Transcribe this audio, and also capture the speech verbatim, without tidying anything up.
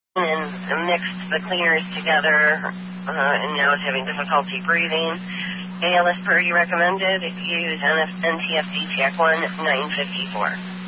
and mixed the cleaners together, uh, and now is having difficulty breathing. A L S Purdy recommended use N T F D T A C one nine fifty-four.